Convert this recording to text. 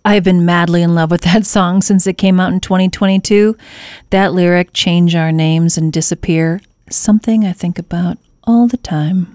I've been madly in love with that song since it came out in 2022. That lyric, change our names and disappear, something I think about all the time.